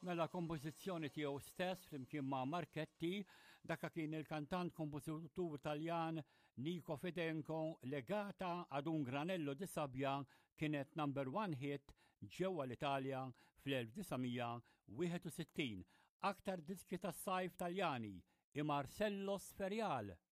Mela kompożizzjoni tiegħu stess flimkien ma' Marchetti, dak kien il-kantant kompożitur Taljan Nico Fidenco, legata ad un granello di sabbja kienet #1 hit ġewwa l-Italja fl-1961. Aktar diski tas-sajf Taljani, i Marcello Sferial.